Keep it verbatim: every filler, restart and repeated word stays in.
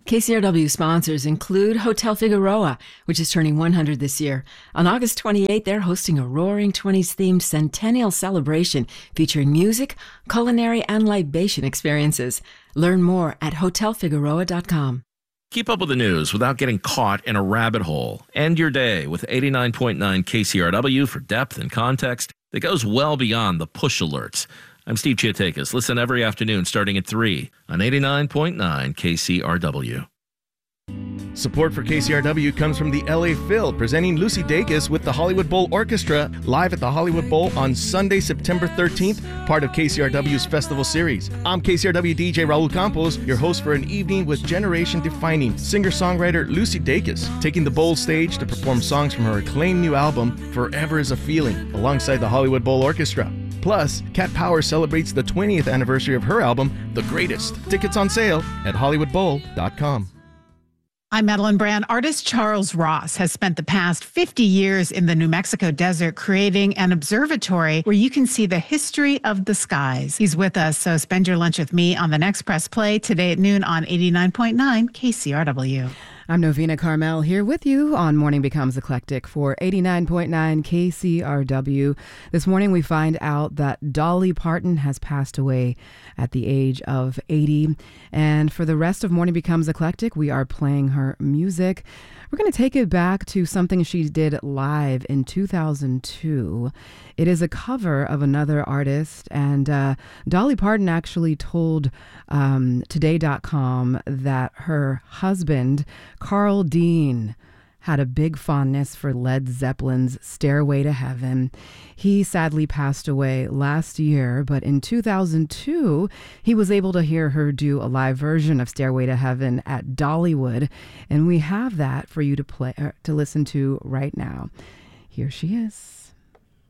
K C R W sponsors include Hotel Figueroa, which is turning one hundred this year. On August twenty-eighth, they're hosting a Roaring Twenties-themed centennial celebration featuring music, culinary, and libation experiences. Learn more at hotel figueroa dot com. Keep up with the news without getting caught in a rabbit hole. End your day with eighty-nine point nine K C R W for depth and context that goes well beyond the push alerts. I'm Steve Chiatakis. Listen every afternoon starting at three on eighty-nine point nine K C R W. Support for K C R W comes from the L A Phil, presenting Lucy Dacus with the Hollywood Bowl Orchestra live at the Hollywood Bowl on Sunday, September thirteenth, part of K C R W's festival series. I'm K C R W D J Raul Campos, your host for an evening with generation-defining singer-songwriter Lucy Dacus, taking the bold stage to perform songs from her acclaimed new album, Forever is a Feeling, alongside the Hollywood Bowl Orchestra. Plus, Cat Power celebrates the twentieth anniversary of her album, The Greatest. Tickets on sale at hollywood bowl dot com. I'm Madeline Brand. Artist Charles Ross has spent the past fifty years in the New Mexico desert creating an observatory where you can see the history of the skies. He's with us, so spend your lunch with me on the next Press Play today at noon on eighty-nine point nine K C R W. I'm Novena Carmel here with you on Morning Becomes Eclectic for eighty-nine point nine K C R W. This morning we find out that Dolly Parton has passed away at the age of eighty. And for the rest of Morning Becomes Eclectic, we are playing her music. We're going to take it back to something she did live in two thousand two. It is a cover of another artist, and uh, Dolly Parton actually told um, Today dot com that her husband, Carl Dean, had a big fondness for Led Zeppelin's Stairway to Heaven. He sadly passed away last year, but in two thousand two, he was able to hear her do a live version of Stairway to Heaven at Dollywood, and we have that for you to play, er, to listen to right now. Here she is.